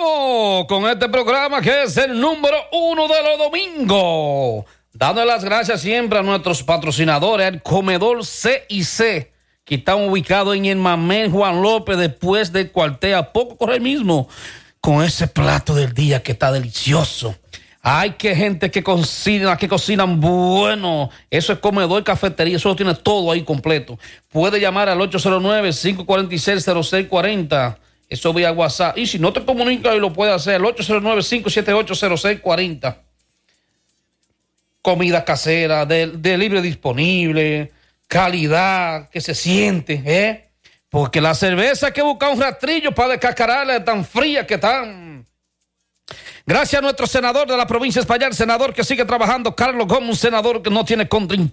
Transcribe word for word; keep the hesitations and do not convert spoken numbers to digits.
Comenzamos con este programa que es el número uno de los domingos. Dando las gracias siempre a nuestros patrocinadores, al Comedor C y C, que están ubicados en el Mamén Juan López, después del cuartel, a poco correr mismo, con ese plato del día que está delicioso. Hay que gente que cocina, que cocinan bueno. Eso es Comedor Cafetería, eso lo tiene todo ahí completo. Puede llamar al ocho cero nueve, cinco cuatro seis, cero seis cuatro cero. Eso vía WhatsApp. Y si no te comunicas, lo puede hacer al ocho cero nueve, cinco siete ocho, cero seis cuatro cero. Comida casera, de, de libre disponible, calidad, que se siente, ¿eh? Porque la cerveza hay que buscar un rastrillo para descascararla, tan fría que están. Gracias a nuestro senador de la provincia de Espaillat, senador que sigue trabajando, Carlos Gómez, un senador que no tiene contrincante.